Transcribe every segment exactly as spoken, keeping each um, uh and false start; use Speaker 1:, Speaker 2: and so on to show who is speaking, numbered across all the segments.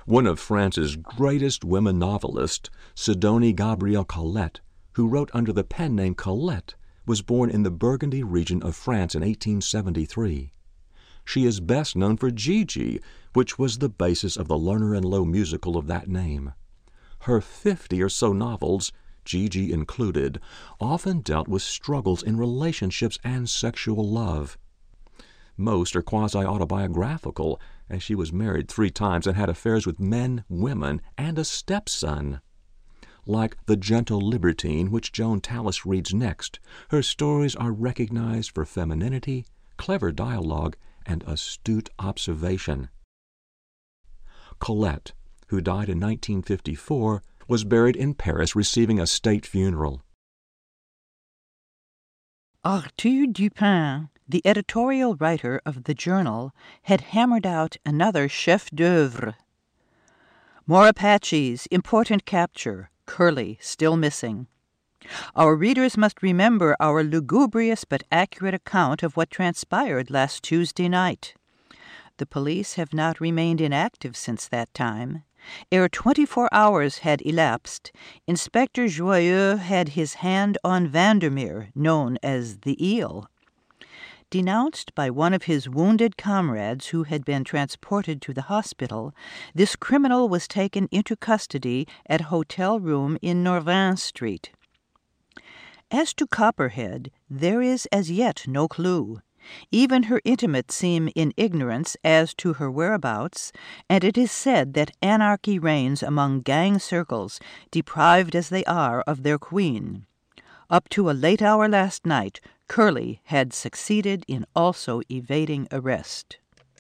Speaker 1: One of France's greatest women novelists, Sidonie Gabrielle Colette, who wrote under the pen name Colette, was born in the Burgundy region of France in eighteen seventy-three. She is best known for Gigi, which was the basis of the Lerner and Loewe musical of that name. Her fifty or so novels, Gigi included, often dealt with struggles in relationships and sexual love. Most are quasi-autobiographical, as she was married three times and had affairs with men, women, and a stepson. Like The Gentle Libertine, which Joan Tallis reads next, her stories are recognized for femininity, clever dialogue, and astute observation. Colette, who died in nineteen fifty-four, was buried in Paris receiving a state funeral.
Speaker 2: Arthur Dupin, the editorial writer of the Journal, had hammered out another chef-d'oeuvre. More Apaches, important capture, Curly still missing. Our readers must remember our lugubrious but accurate account of what transpired last Tuesday night. The police have not remained inactive since that time. Ere twenty-four hours had elapsed, Inspector Joyeux had his hand on Vandermeer, known as the Eel. Denounced by one of his wounded comrades who had been transported to the hospital, this criminal was taken into custody at a hotel room in Norvins Street. As to Copperhead, there is as yet no clue. Even her intimates seem in ignorance as to her whereabouts, and it is said that anarchy reigns among gang circles, deprived as they are of their queen. Up to a late hour last night, Curly had succeeded in also evading arrest.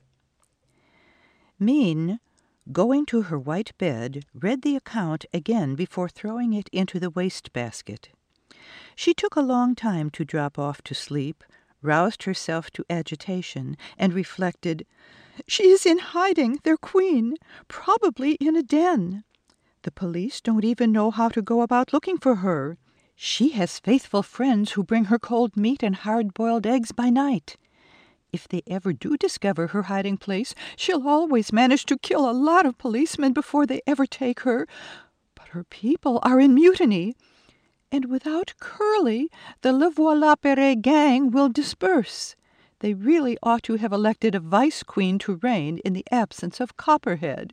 Speaker 2: Mine, going to her white bed, read the account again before throwing it into the wastebasket. She took a long time to drop off to sleep, roused herself to agitation, and reflected, "She is in hiding, their queen, probably in a den. The police don't even know how to go about looking for her. She has faithful friends who bring her cold meat and hard-boiled eggs by night. If they ever do discover her hiding place, she'll always manage to kill a lot of policemen before they ever take her. But her people are in mutiny. And without Curly, the Le Voilà Perret gang will disperse. They really ought to have elected a vice-queen to reign in the absence of Copperhead."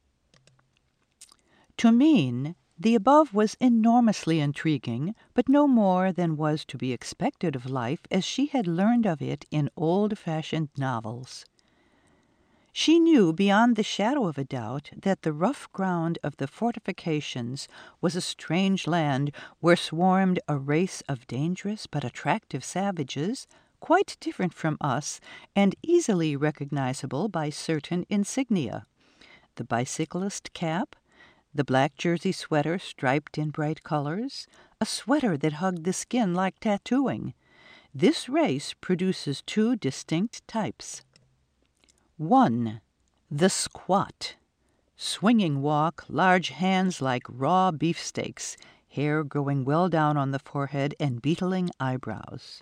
Speaker 2: To Mine, the above was enormously intriguing, but no more than was to be expected of life as she had learned of it in old-fashioned novels. She knew beyond the shadow of a doubt that the rough ground of the fortifications was a strange land where swarmed a race of dangerous but attractive savages, quite different from us and easily recognizable by certain insignia: the bicyclist cap, the black jersey sweater striped in bright colors, a sweater that hugged the skin like tattooing. This race produces two distinct types. One, the squat. Swinging walk, large hands like raw beefsteaks, hair growing well down on the forehead, and beetling eyebrows.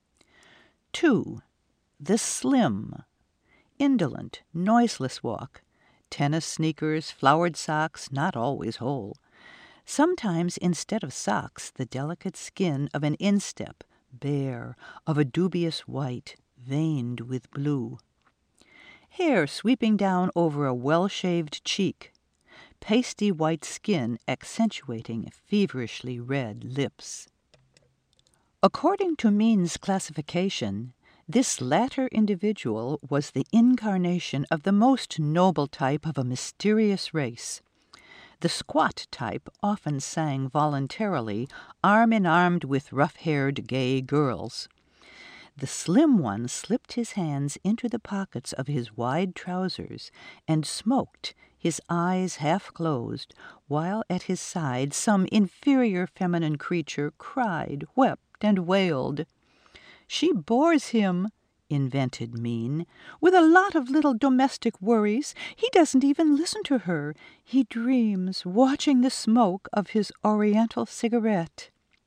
Speaker 2: Two, the slim. Indolent, noiseless walk. Tennis sneakers, flowered socks, not always whole. Sometimes, instead of socks, the delicate skin of an instep, bare, of a dubious white, veined with blue. Hair sweeping down over a well-shaved cheek. Pasty white skin accentuating feverishly red lips. According to Mine's classification, this latter individual was the incarnation of the most noble type of a mysterious race. The squat type often sang voluntarily, arm-in-arm with rough-haired gay girls. The slim one slipped his hands into the pockets of his wide trousers and smoked, his eyes half closed, while at his side some inferior feminine creature cried, wept, and wailed. "She bores him," invented Mine, "with a lot of little domestic worries. He doesn't even listen to her. He dreams, watching the smoke of his oriental cigarette."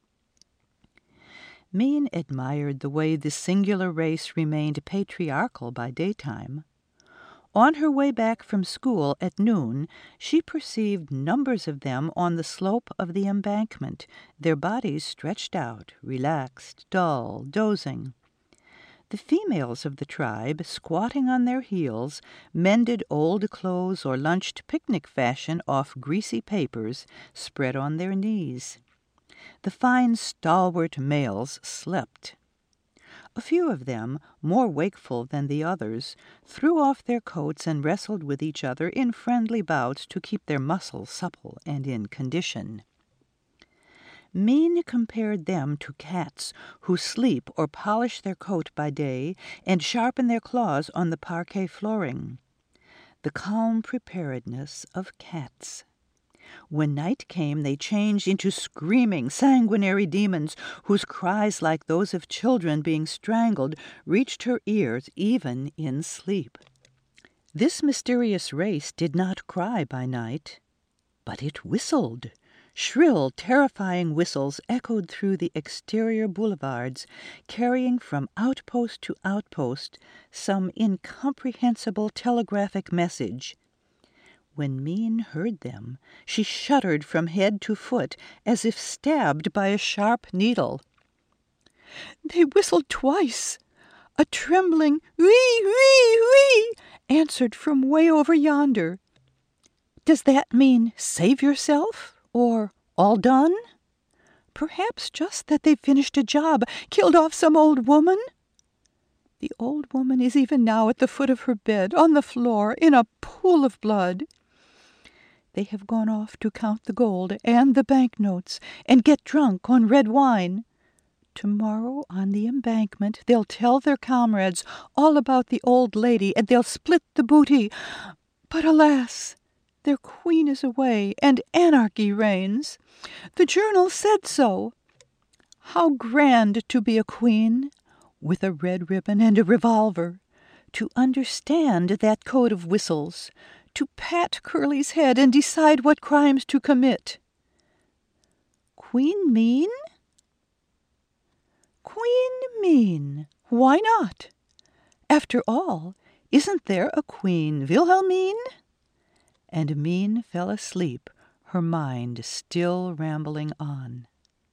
Speaker 2: Mine admired the way this singular race remained patriarchal by daytime. On her way back from school at noon, she perceived numbers of them on the slope of the embankment, their bodies stretched out, relaxed, dull, dozing. The females of the tribe, squatting on their heels, mended old clothes or lunched picnic fashion off greasy papers spread on their knees. The fine, stalwart males slept. A few of them, more wakeful than the others, threw off their coats and wrestled with each other in friendly bouts to keep their muscles supple and in condition. Min compared them to cats who sleep or polish their coat by day and sharpen their claws on the parquet flooring. The calm preparedness of cats. When night came, they changed into screaming, sanguinary demons whose cries, like those of children being strangled, reached her ears even in sleep. This mysterious race did not cry by night, but it whistled. Shrill, terrifying whistles echoed through the exterior boulevards, carrying from outpost to outpost some incomprehensible telegraphic message. When Min heard them, she shuddered from head to foot as if stabbed by a sharp needle. They whistled twice. A trembling wee, wee, wee answered from way over yonder. Does that mean save yourself, or all done? Perhaps just that they've finished a job, killed off some old woman? The old woman is even now at the foot of her bed, on the floor, in a pool of blood. They have gone off to count the gold and the banknotes and get drunk on red wine. Tomorrow on the embankment they'll tell their comrades all about the old lady, and they'll split the booty. But alas, their queen is away, and anarchy reigns. The journal said so. How grand to be a queen, with a red ribbon and a revolver, to understand that code of whistles, to pat Curly's head and decide what crimes to commit. Queen Min? Queen Min, why not? After all, isn't there a Queen Wilhelmine? And Min fell asleep, her mind still rambling on.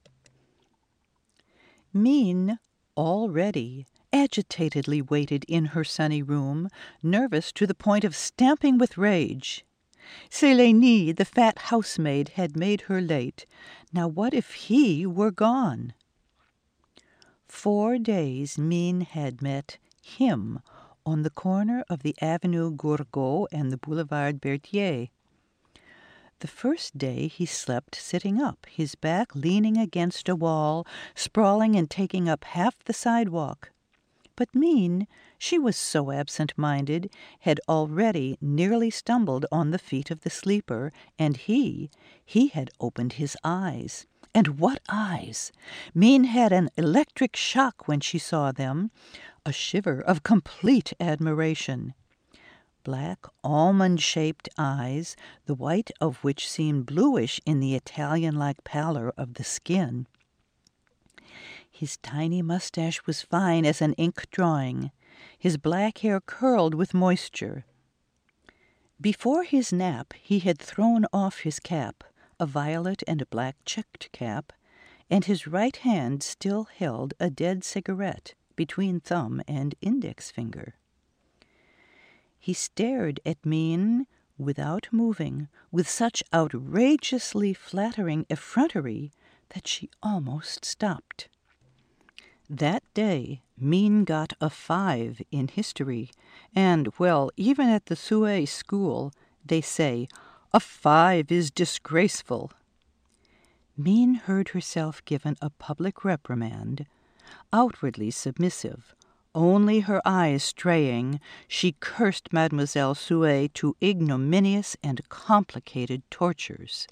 Speaker 2: Min, already, agitatedly waited in her sunny room, nervous to the point of stamping with rage. Sélénie, the fat housemaid, had made her late. Now what if he were gone? Four days Min had met him on the corner of the Avenue Gourgaud and the Boulevard Berthier. The first day he slept sitting up, his back leaning against a wall, sprawling and taking up half the sidewalk. But Min, she was so absent-minded, had already nearly stumbled on the feet of the sleeper, and he, he had opened his eyes. And what eyes! Min had an electric shock when she saw them, a shiver of complete admiration. Black, almond-shaped eyes, the white of which seemed bluish in the Italian-like pallor of the skin. His tiny mustache was fine as an ink drawing, his black hair curled with moisture. Before his nap he had thrown off his cap, a violet and a black checked cap, and his right hand still held a dead cigarette between thumb and index finger. He stared at Min without moving, with such outrageously flattering effrontery that she almost stopped. That day Min got a five in history, and, well, even at the Souay school, they say, a five is disgraceful. Min heard herself given a public reprimand, outwardly submissive, only her eyes straying, she cursed Mademoiselle Souay to ignominious and complicated tortures.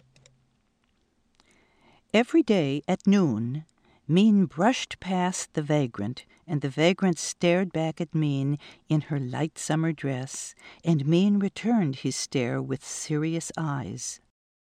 Speaker 2: Every day at noon, Min brushed past the vagrant, and the vagrant stared back at Min in her light summer dress, and Min returned his stare with serious eyes.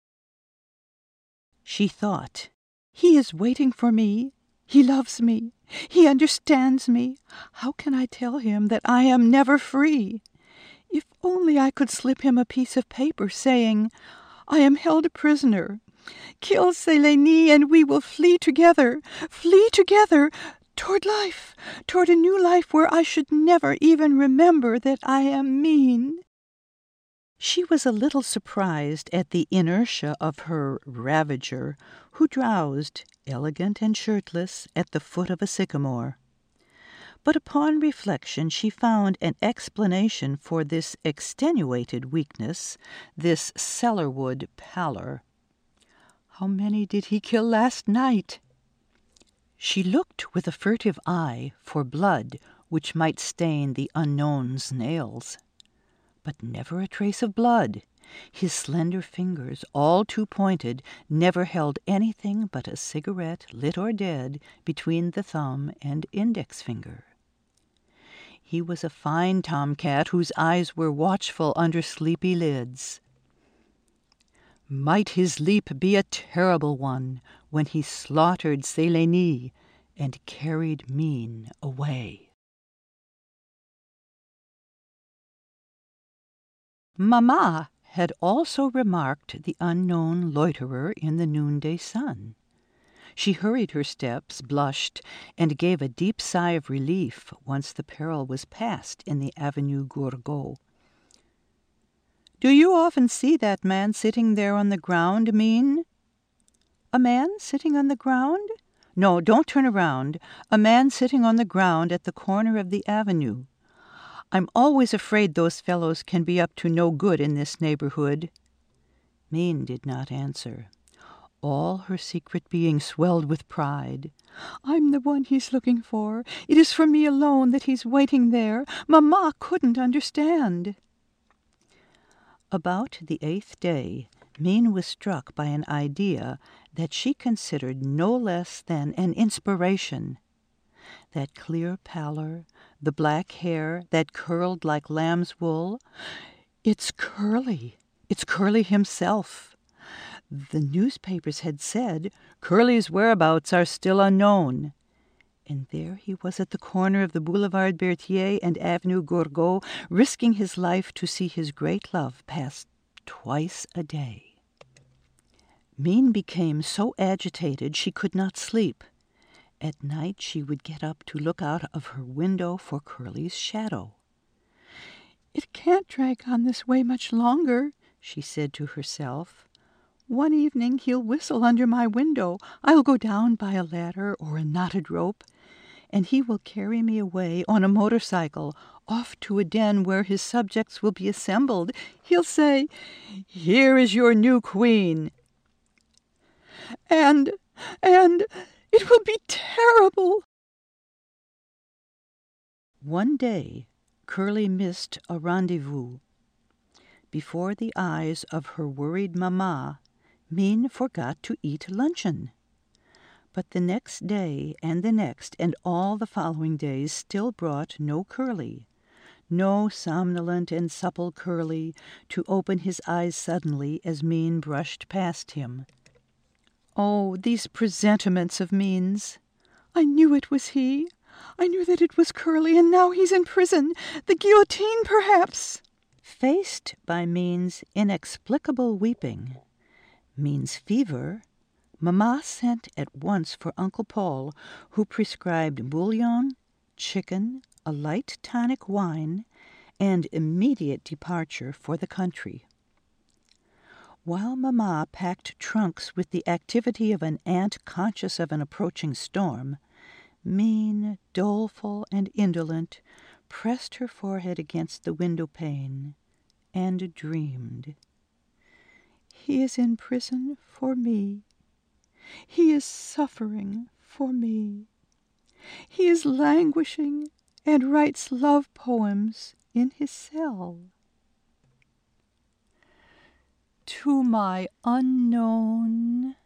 Speaker 2: She thought, "He is waiting for me. He loves me. He understands me. How can I tell him that I am never free? If only I could slip him a piece of paper saying, 'I am held a prisoner. Kill Sélénie and we will flee together, flee together, toward life, toward a new life where I should never even remember that I am mean.'" She was a little surprised at the inertia of her ravager, who drowsed, elegant and shirtless, at the foot of a sycamore. But upon reflection she found an explanation for this extenuated weakness, this cellarwood pallor. "How many did he kill last night?" She looked with a furtive eye for blood which might stain the unknown's nails. But never a trace of blood. His slender fingers, all too pointed, never held anything but a cigarette, lit or dead, between the thumb and index finger. He was a fine tomcat whose eyes were watchful under sleepy lids. Might his leap be a terrible one when he slaughtered Sélénie and carried Mine away. Mamma had also remarked the unknown loiterer in the noonday sun. She hurried her steps, blushed, and gave a deep sigh of relief once the peril was past in the Avenue Gourgaud. "Do you often see that man sitting there on the ground, Mine?" "A man sitting on the ground? No, don't turn around. A man sitting on the ground at the corner of the avenue. I'm always afraid those fellows can be up to no good in this neighborhood." Mine did not answer. All her secret being swelled with pride. "I'm the one he's looking for. It is for me alone that he's waiting there. Mamma couldn't understand." About the eighth day, Mine was struck by an idea that she considered no less than an inspiration. That clear pallor, the black hair that curled like lamb's wool. "It's Curly. It's Curly himself." The newspapers had said, "Curly's whereabouts are still unknown." And there he was at the corner of the Boulevard Berthier and Avenue Gourgaud, risking his life to see his great love pass twice a day. Mine became so agitated she could not sleep. At night she would get up to look out of her window for Curly's shadow. "It can't drag on this way much longer," she said to herself. "One evening he'll whistle under my window. I'll go down by a ladder or a knotted rope, and he will carry me away on a motorcycle, off to a den where his subjects will be assembled. He'll say, 'Here is your new queen.' And, and, it will be terrible." One day, Curly missed a rendezvous. Before the eyes of her worried mamma, Mine forgot to eat luncheon. But the next day and the next and all the following days still brought no Curly, no somnolent and supple Curly to open his eyes suddenly as Mine brushed past him. Oh, these presentiments of Mine's! I knew it was he. I knew that it was Curly, and now he's in prison. The guillotine, perhaps. Faced by Mine's inexplicable weeping, Mine's fever, Mamma sent at once for Uncle Paul, who prescribed bouillon, chicken, a light tonic wine, and immediate departure for the country. While Mamma packed trunks with the activity of an ant conscious of an approaching storm, Mine, doleful and indolent, pressed her forehead against the window pane and dreamed. He is in prison for me. He is suffering for me. He is languishing and writes love poems in his cell. To my unknown